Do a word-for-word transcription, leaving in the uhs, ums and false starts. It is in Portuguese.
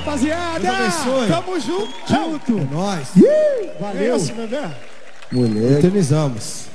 rapaziada. Deus abençoe. Tamo junto. Junto. É nóis. Valeu. É isso, bebê. Mulher. Eternizamos.